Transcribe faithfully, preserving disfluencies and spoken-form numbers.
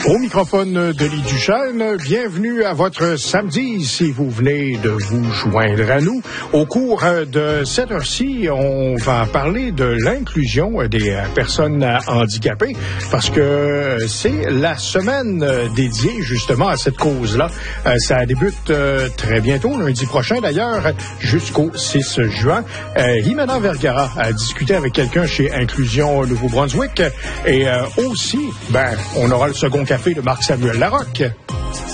Au microphone de Lee Duchesne, bienvenue à votre samedi si vous venez de vous joindre à nous. Au cours de cette heure-ci, on va parler de l'inclusion des personnes handicapées parce que c'est la semaine dédiée justement à cette cause-là. Ça débute très bientôt, lundi prochain d'ailleurs, jusqu'au six juin. Jimena Vergara a discuté avec quelqu'un chez Inclusion Nouveau-Brunswick et aussi, ben, on aura le second café de Marc-Samuel Larocque.